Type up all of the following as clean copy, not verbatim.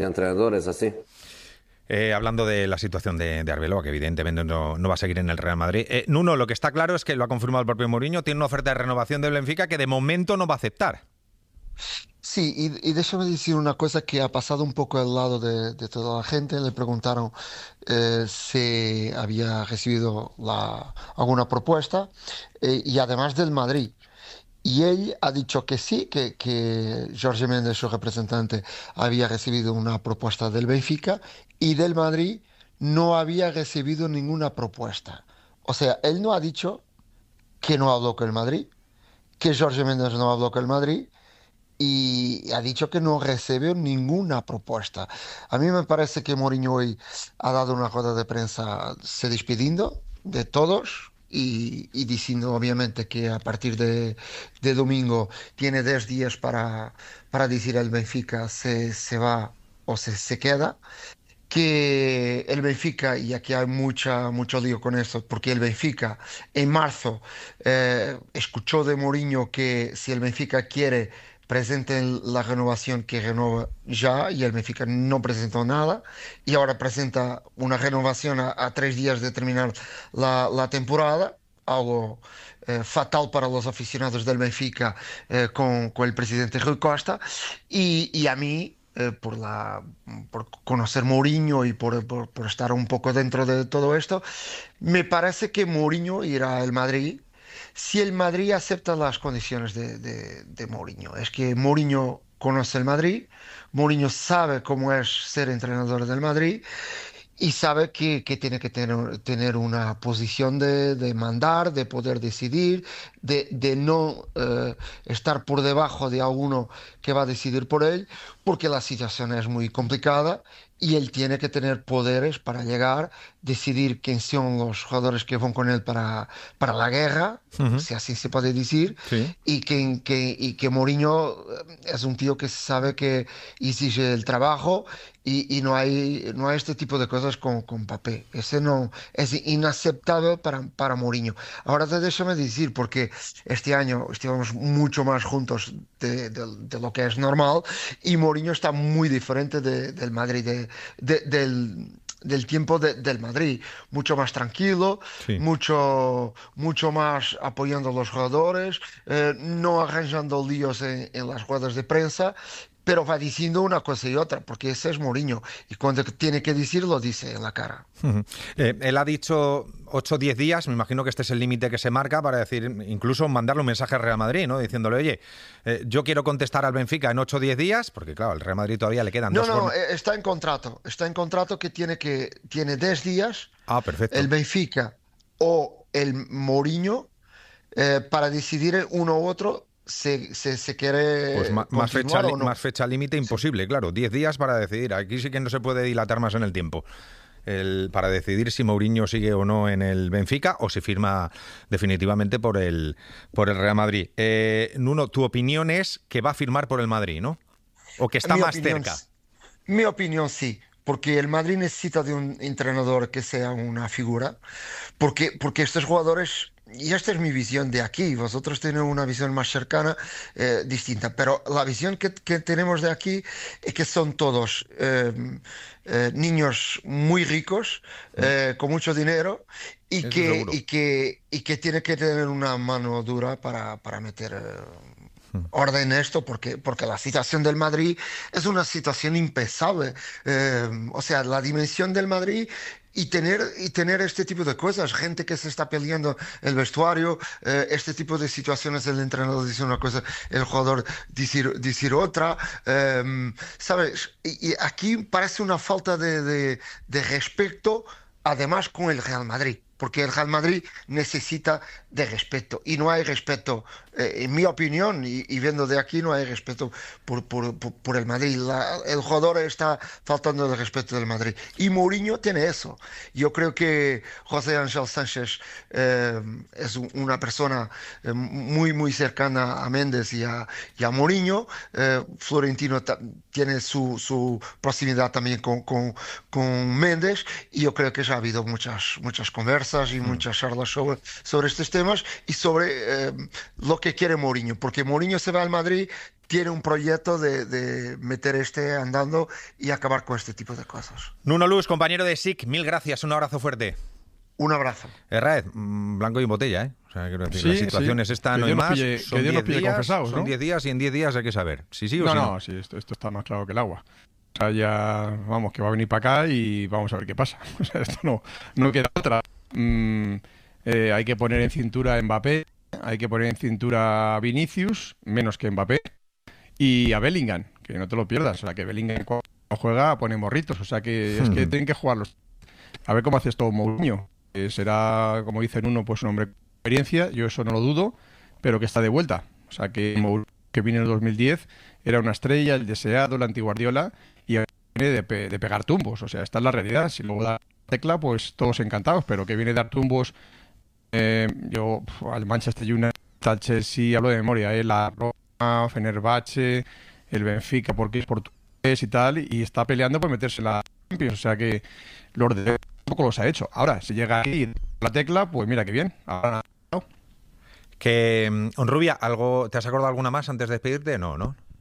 entrenadores así. Hablando de la situación de Arbeloa, que evidentemente no va a seguir en el Real Madrid. Nuno, lo que está claro es que lo ha confirmado el propio Mourinho, tiene una oferta de renovación del Benfica que de momento no va a aceptar. Sí, y déjame decir una cosa que ha pasado un poco al lado de toda la gente. Le preguntaron si había recibido alguna propuesta y además del Madrid. Y él ha dicho que sí, que Jorge Méndez, su representante, había recibido una propuesta del Benfica y del Madrid no había recibido ninguna propuesta. O sea, él no ha dicho que no habló con el Madrid, que Jorge Méndez no habló con el Madrid y ha dicho que no recibió ninguna propuesta. A mí me parece que Mourinho hoy ha dado una rueda de prensa se despidiendo de todos y diciendo obviamente que a partir de domingo tiene 10 días para decir al Benfica se va o se queda. Que el Benfica, y aquí hay mucho lío con esto, porque el Benfica en marzo escuchó de Mourinho que si el Benfica quiere presenten la renovación que renueva ya, y el Benfica no presentó nada, y ahora presenta una renovación a 3 días de terminar la temporada, algo fatal para los aficionados del Benfica con el presidente Rui Costa, y a mí por conocer Mourinho y por estar un poco dentro de todo esto, me parece que Mourinho irá al Madrid si el Madrid acepta las condiciones de Mourinho. Es que Mourinho conoce el Madrid, Mourinho sabe cómo es ser entrenador del Madrid y sabe que tiene que tener una posición de mandar, de poder decidir, de no estar por debajo de alguno que va a decidir por él, porque la situación es muy complicada y él tiene que tener poderes para llegar, decidir quién son los jugadores que van con él para la guerra, Uh-huh. si así se puede decir, Sí. y que Mourinho es un tío que sabe que exige el trabajo y no hay este tipo de cosas con Papé. Ese no es inaceptable para Mourinho. Ahora déjame decir, porque este año estuvimos mucho más juntos de lo que es normal y Mourinho está muy diferente del Madrid, del tiempo del Madrid, mucho más tranquilo, Sí. mucho más apoyando a los jugadores, no arranjando líos en las ruedas de prensa, pero va diciendo una cosa y otra, porque ese es Mourinho, y cuando tiene que decir, lo dice en la cara. Uh-huh. Él ha dicho 8 o 10 días, me imagino que este es el límite que se marca para decir, incluso mandarle un mensaje al Real Madrid, ¿no? Diciéndole, oye, yo quiero contestar al Benfica en 8 o 10 días, porque claro, al Real Madrid todavía le quedan No, dos no, jornadas. está en contrato que tiene 10 días Ah, perfecto. el Benfica o el Mourinho para decidir uno u otro se Pues quiere continuar o más no. fecha límite Sí. imposible, claro. 10 días para decidir. Aquí sí que no se puede dilatar más en el tiempo. Para decidir si Mourinho sigue o no en el Benfica o si firma definitivamente por el Real Madrid. Nuno, tu opinión es que va a firmar por el Madrid, ¿no? O que está Mi más opinión, cerca. mi opinión sí, porque el Madrid necesita de un entrenador que sea una figura, porque estos jugadores, y esta es mi visión de aquí, vosotros tenéis una visión más cercana, distinta, pero la visión que tenemos de aquí es que son todos niños muy ricos, con mucho dinero, y Eso que, seguro. y que, y que tiene que tener una mano dura para meter orden en esto, porque la situación del Madrid es una situación impensable. O sea, la dimensión del Madrid y tener este tipo de cosas, gente que se está peleando el vestuario, este tipo de situaciones, el entrenador dice una cosa, el jugador decir otra, ¿sabes? Y aquí parece una falta de respeto, además con el Real Madrid. Porque el Real Madrid necesita de respeto y no hay respeto, en mi opinión, y viendo de aquí, no hay respeto por el Madrid. El jugador está faltando el respeto del Madrid y Mourinho tiene eso. Yo creo que José Ángel Sánchez es una persona muy cercana a Méndez y a Mourinho. Florentino tiene su proximidad también con Méndez y yo creo que ya ha habido muchas conversas conversas y muchas charlas sobre estos temas y sobre lo que quiere Mourinho, porque Mourinho se va al Madrid, tiene un proyecto de meter andando y acabar con este tipo de cosas. Nuno Luz, compañero de SIC, mil gracias, un abrazo fuerte. Un abrazo. Raed, blanco y botella, ¿eh? O sea, quiero decir, Sí, la situación es esta, no hay más. Que Dios nos pille confesados, ¿no? Son 10 días y en 10 días hay que saber si sí o si no. No, sí, esto está más claro que el agua. O sea, ya, vamos, que va a venir para acá y vamos a ver qué pasa. O sea, esto no queda otra. Hay que poner en cintura a Mbappé, hay que poner en cintura a Vinicius, menos que Mbappé, y a Bellingham, que no te lo pierdas. O sea, que Bellingham cuando juega pone morritos. O sea, que es que tienen que jugarlos. A ver cómo hace esto Mourinho. Será, como dicen uno, pues un hombre con experiencia, yo eso no lo dudo, pero que está de vuelta. O sea, que Mourinho, que vino en el 2010, era una estrella, el deseado, el antiguardiola, y ahora viene de pegar tumbos. O sea, esta es la realidad. Si luego da tecla, pues todos encantados, pero que viene de dar tumbos, yo al Manchester United, al Chelsea, hablo de memoria, la Roma, Fenerbahce, el Benfica, porque es portugués y tal, y está peleando por meterse en la Champions. O sea que los de poco los ha hecho. Ahora, si llega aquí la tecla, pues mira qué bien. Ahora no. Que, Honrubia, ¿te has acordado alguna más antes de despedirte? No.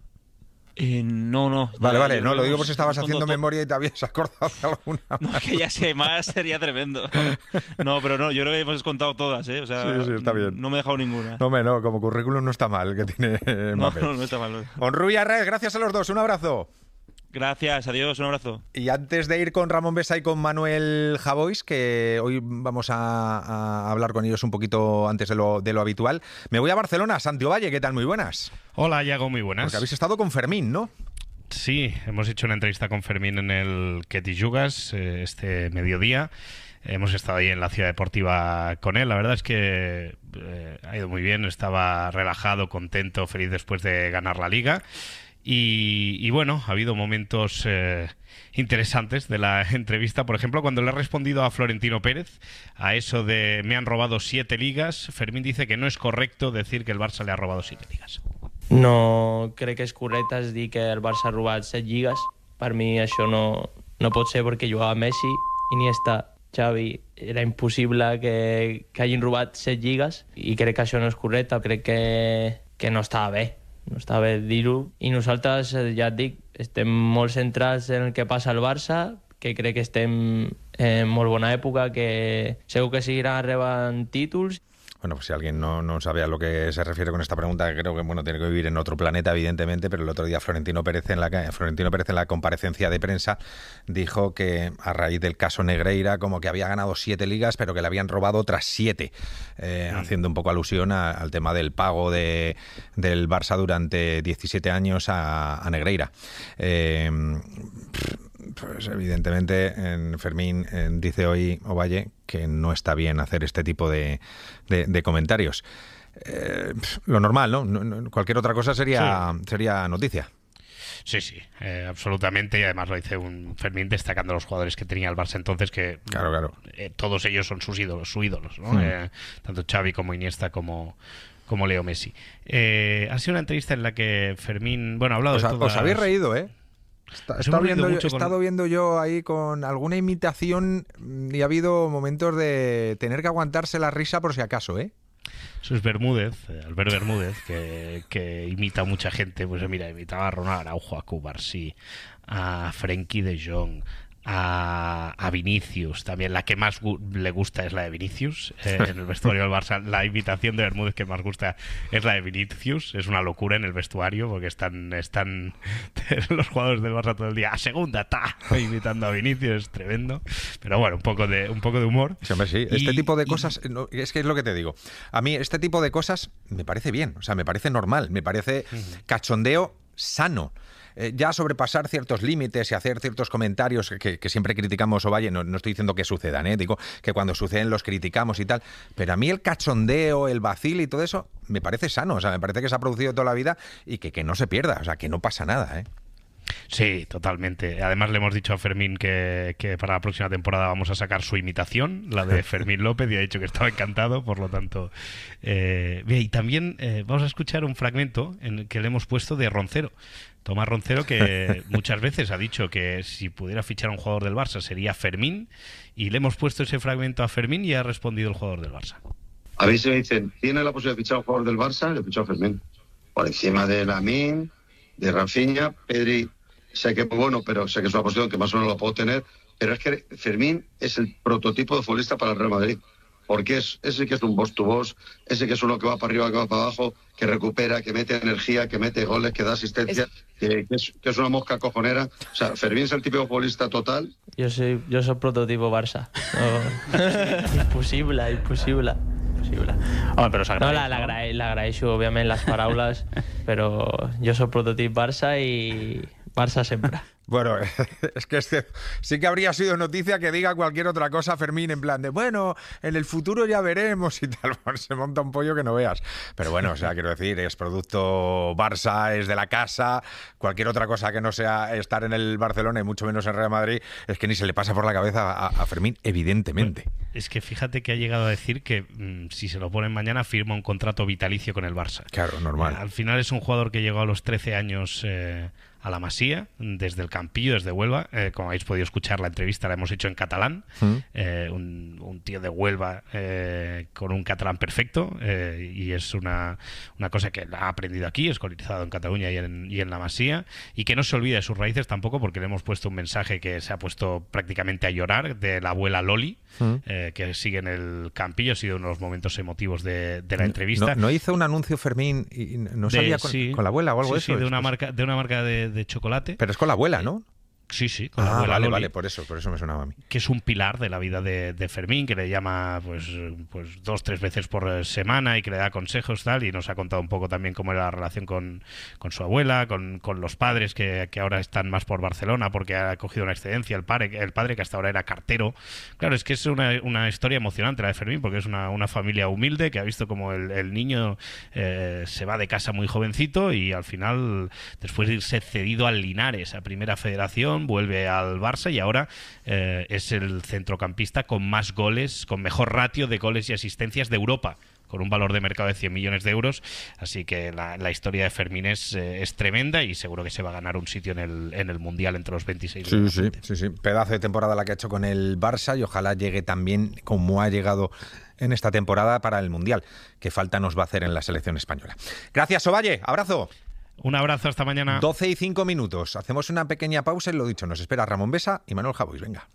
No. Vale, no, lo digo por si estabas haciendo memoria y te habías acordado de alguna más. No, que ya sé, más sería tremendo. No, pero no, yo creo que hemos contado todas, ¿eh? O sea, sí, está bien. No me he dejado ninguna. No, como currículum no está mal que tiene Mbappé. No está mal. Honrubia, Raed, gracias a los dos, un abrazo. Gracias, adiós, un abrazo. Y antes de ir con Ramón Besa y con Manuel Javois, que hoy vamos a hablar con ellos un poquito antes de lo habitual, me voy a Barcelona. Santi Ovalle, ¿qué tal? Muy buenas. Hola, Iago, muy buenas. Porque habéis estado con Fermín, ¿no? Sí, hemos hecho una entrevista con Fermín en el Que T'hi Jugues este mediodía. Hemos estado ahí en la Ciudad Deportiva con él. La verdad es que ha ido muy bien. Estaba relajado, contento, feliz después de ganar la Liga. Y bueno, ha habido momentos interesantes de la entrevista. Por ejemplo, cuando le ha respondido a Florentino Pérez a eso de me han robado 7 ligas, Fermín dice que no es correcto decir que el Barça le ha robado 7 ligas. No crec que és correcte dir que el Barça ha robat 7 lligues. Per mi això no pot ser perquè jugava Messi, Iniesta, Xavi. Era impossible que hagin robat 7 lligues i crec que això no és correcte. Crec que no estava bé. No està bé dir-ho. I nosaltres, ja et dic, estem molt centrats en el que passa al Barça, que crec que estem en molt bona època, que segur que seguirà rebant títols. Bueno, pues si alguien no sabe a lo que se refiere con esta pregunta, creo que tiene que vivir en otro planeta, evidentemente, pero el otro día Florentino Pérez en la comparecencia de prensa dijo que a raíz del caso Negreira como que había ganado 7 ligas, pero que le habían robado otras 7, haciendo un poco alusión al tema del pago del Barça durante 17 años a Negreira. Pues evidentemente Fermín dice hoy Ovalle que no está bien hacer este tipo de comentarios. Lo normal, ¿no? Cualquier otra cosa sería noticia. Sí, absolutamente. Y además lo dice un Fermín destacando a los jugadores que tenía el Barça entonces, que claro. Todos ellos son sus ídolos, ¿no? Tanto Xavi como Iniesta como Leo Messi. Ha sido una entrevista en la que Fermín, ha hablado de todas... Os habéis reído, ¿eh? He estado viendo yo ahí con alguna imitación y ha habido momentos de tener que aguantarse la risa por si acaso, ¿eh? Eso es Bermúdez, Albert Bermúdez, que imita a mucha gente. Pues mira, imitaba a Ronald Araujo, a Cubarsí, a Frenkie de Jong, a Vinicius. También la que más le gusta es la de Vinicius en el vestuario del Barça. La imitación de Bermúdez que más gusta es la de Vinicius. Es una locura en el vestuario porque están los jugadores del Barça todo el día a segunda, imitando a Vinicius. Es tremendo, pero bueno, un poco de humor. Sí, hombre, sí. Este tipo de cosas, es que es lo que te digo, a mí este tipo de cosas me parece bien, o sea, me parece normal, me parece cachondeo sano. Ya sobrepasar ciertos límites y hacer ciertos comentarios que siempre criticamos, Ovalle, no estoy diciendo que sucedan, digo que cuando suceden los criticamos y tal, pero a mí el cachondeo, el vacil y todo eso me parece sano, o sea, me parece que se ha producido toda la vida y que no se pierda, o sea, que no pasa nada, Sí, totalmente. Además le hemos dicho a Fermín que para la próxima temporada vamos a sacar su imitación, la de Fermín López, y ha dicho que estaba encantado, por lo tanto... y también vamos a escuchar un fragmento en el que le hemos puesto de Roncero. Tomás Roncero, que muchas veces ha dicho que si pudiera fichar a un jugador del Barça sería Fermín, y le hemos puesto ese fragmento a Fermín y ha respondido el jugador del Barça. A mí se me dicen, ¿tiene la posibilidad de fichar a un jugador del Barça? Le ficho a Fermín. Por encima de Lamine, de Rafinha, Pedri, sé que es muy bueno, pero sé que es una posición que más o menos la puedo tener. Pero es que Fermín es el prototipo de futbolista para el Real Madrid. Porque es ese que es un boss to boss, ese que es uno que va para arriba, que va para abajo, que recupera, que mete energía, que mete goles, que da asistencia, que es una mosca cojonera. O sea, Fermín es el típico futbolista total. Jo soy prototipo Barça. No. Impossible. Home, però No, s'agraeix. l'agraeixo, òbviament, les paraules, però jo soc prototip Barça i Barça sempre. Bueno, es que sí que habría sido noticia que diga cualquier otra cosa Fermín, en plan de, bueno, en el futuro ya veremos y tal. Bueno, se monta un pollo que no veas. Pero bueno, o sea, quiero decir, es producto Barça, es de la casa. Cualquier otra cosa que no sea estar en el Barcelona y mucho menos en Real Madrid, es que ni se le pasa por la cabeza a Fermín, evidentemente. Bueno, es que fíjate que ha llegado a decir que si se lo ponen mañana firma un contrato vitalicio con el Barça. Claro, normal. Al final es un jugador que llegó a los 13 años... a la Masía, desde el Campillo, desde Huelva. Como habéis podido escuchar, la entrevista la hemos hecho en catalán. Un tío de Huelva con un catalán perfecto, y es una cosa que ha aprendido aquí, escolarizado en Cataluña y en la Masía, y que no se olvide de sus raíces tampoco, porque le hemos puesto un mensaje que se ha puesto prácticamente a llorar, de la abuela Loli, que sigue en el Campillo. Ha sido uno de los momentos emotivos de la entrevista. ¿No hizo un anuncio Fermín y no salía con la abuela o algo de eso? Sí, de una marca de chocolate. Pero es con la abuela, ¿no? Sí, con la abuela Loli, vale, por eso me sonaba a mí. Que es un pilar de la vida de Fermín, que le llama pues 2-3 veces por semana y que le da consejos tal, y nos ha contado un poco también cómo era la relación con su abuela, con los padres que ahora están más por Barcelona porque ha cogido una excedencia, el padre que hasta ahora era cartero. Claro, es que es una historia emocionante la de Fermín, porque es una familia humilde que ha visto como el niño se va de casa muy jovencito y al final, después de irse cedido al Linares, a Primera Federación, vuelve al Barça y ahora es el centrocampista con más goles, con mejor ratio de goles y asistencias de Europa, con un valor de mercado de 100 millones de euros. Así que la historia de Fermín es tremenda y seguro que se va a ganar un sitio en el Mundial entre los 26. Sí. Pedazo de temporada la que ha hecho con el Barça y ojalá llegue también como ha llegado en esta temporada para el Mundial, que falta nos va a hacer en la selección española. Gracias, Ovalle. Abrazo. Un abrazo, hasta mañana. 12:05. Hacemos una pequeña pausa y lo dicho, nos espera Ramón Besa y Manuel Javois. Venga.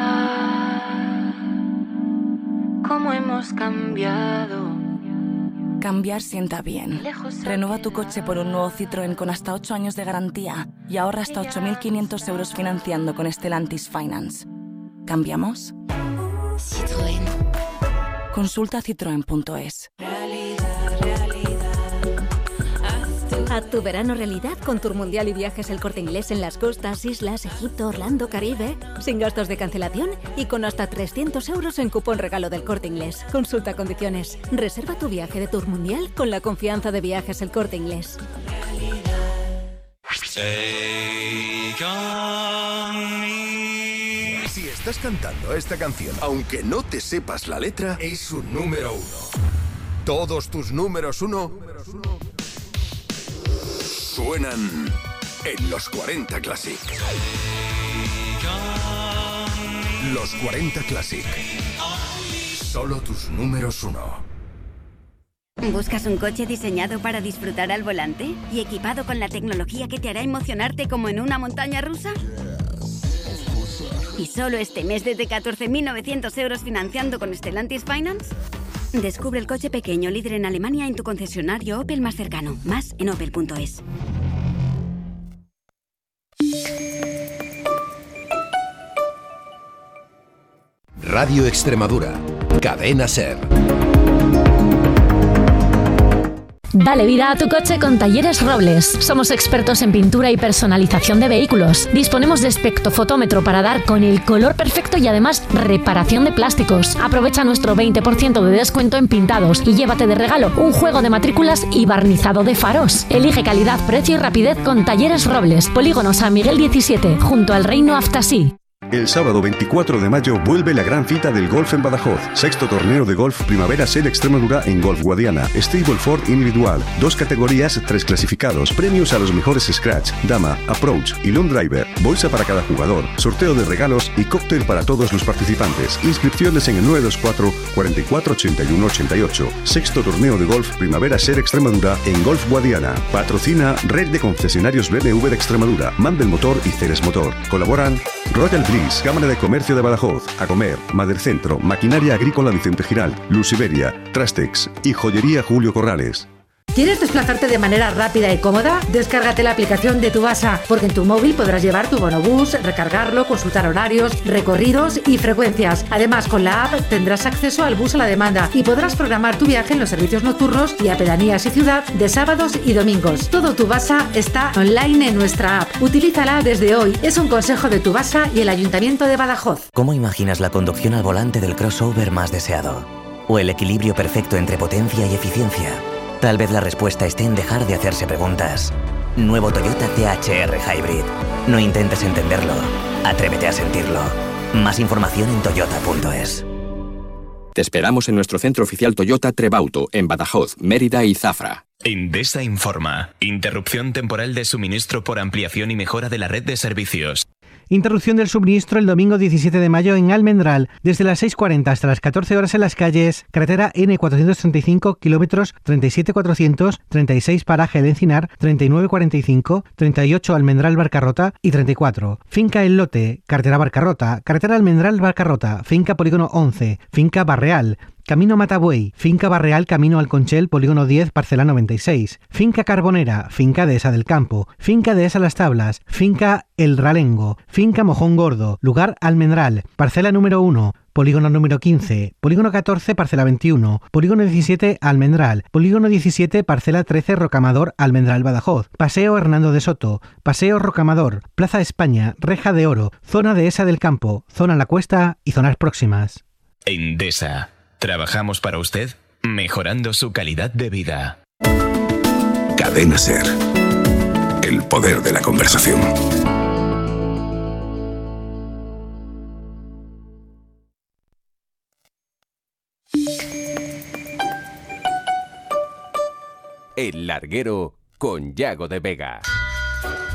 ¿Cómo hemos cambiado? Cambiar sienta bien. Renueva tu coche por un nuevo Citroën con hasta 8 años de garantía y ahorra hasta 8.500 euros financiando con Stellantis Finance. ¿Cambiamos? Citroën. Consulta citroen.es. Haz tu verano realidad con Tour Mundial y Viajes El Corte Inglés en las costas, islas, Egipto, Orlando, Caribe, sin gastos de cancelación y con hasta 300 euros en cupón regalo del Corte Inglés. Consulta condiciones. Reserva tu viaje de Tour Mundial con la confianza de Viajes El Corte Inglés. Si estás cantando esta canción, aunque no te sepas la letra, es un número 1. Todos tus números 1 suenan en los 40 Classic. Los 40 Classic. Solo tus números 1. ¿Buscas un coche diseñado para disfrutar al volante y equipado con la tecnología que te hará emocionarte como en una montaña rusa? ¿Y solo este mes desde 14.900 euros financiando con Stellantis Finance? Descubre el coche pequeño líder en Alemania en tu concesionario Opel más cercano. Más en opel.es. Radio Extremadura. Cadena SER. Dale vida a tu coche con Talleres Robles. Somos expertos en pintura y personalización de vehículos. Disponemos de espectrofotómetro para dar con el color perfecto y además reparación de plásticos. Aprovecha nuestro 20% de descuento en pintados y llévate de regalo un juego de matrículas y barnizado de faros. Elige calidad, precio y rapidez con Talleres Robles. Polígono San Miguel 17, junto al Reino Aftasí. El sábado 24 de mayo vuelve la gran cita del golf en Badajoz. 6º torneo de golf Primavera Ser Extremadura en Golf Guadiana. Stableford individual. 2 categorías, 3 clasificados. Premios a los mejores scratch, dama, approach y long driver. Bolsa para cada jugador. Sorteo de regalos y cóctel para todos los participantes. Inscripciones en el 924 44 81 88. 6º torneo de golf Primavera Ser Extremadura en Golf Guadiana. Patrocina Red de Concesionarios BMW de Extremadura, Mandel Motor y Ceres Motor. Colaboran Royal Bliss, Cámara de Comercio de Badajoz, Acomer, Madercentro, Maquinaria Agrícola Vicente Giral, Luz Iberia, Trastex y Joyería Julio Corrales. ¿Quieres desplazarte de manera rápida y cómoda? Descárgate la aplicación de Tubasa, porque en tu móvil podrás llevar tu bonobús, recargarlo, consultar horarios, recorridos y frecuencias. Además, con la app tendrás acceso al bus a la demanda y podrás programar tu viaje en los servicios nocturnos y a pedanías y ciudad de sábados y domingos. Todo Tubasa está online en nuestra app. Utilízala desde hoy. Es un consejo de Tubasa y el Ayuntamiento de Badajoz. ¿Cómo imaginas la conducción al volante del crossover más deseado? ¿O el equilibrio perfecto entre potencia y eficiencia? Tal vez la respuesta esté en dejar de hacerse preguntas. Nuevo Toyota CHR Hybrid. No intentes entenderlo. Atrévete a sentirlo. Más información en toyota.es. Te esperamos en nuestro centro oficial Toyota Trebauto, en Badajoz, Mérida y Zafra. Endesa informa. Interrupción temporal de suministro por ampliación y mejora de la red de servicios. Interrupción del suministro el domingo 17 de mayo en Almendral, desde las 6:40 hasta las 14 horas en las calles, carretera N435, kilómetros 37400, 36 paraje El Encinar, 3945, 38 Almendral Barcarrota y 34. Finca El Lote, carretera Barcarrota, carretera Almendral Barcarrota, finca Polígono 11, finca Barreal, Camino Matabuey, finca Barreal, Camino Alconchel, Polígono 10, parcela 96. Finca Carbonera, finca Dehesa del Campo, finca Dehesa Las Tablas, finca El Ralengo, finca Mojón Gordo, lugar Almendral, parcela número 1, polígono número 15, polígono 14, parcela 21, polígono 17, Almendral, polígono 17, parcela 13, Rocamador, Almendral, Badajoz, paseo Hernando de Soto, paseo Rocamador, Plaza España, Reja de Oro, zona Dehesa del Campo, zona La Cuesta y zonas próximas. Endesa. Trabajamos para usted, mejorando su calidad de vida. Cadena Ser. El poder de la conversación. El Larguero con Yago de Vega.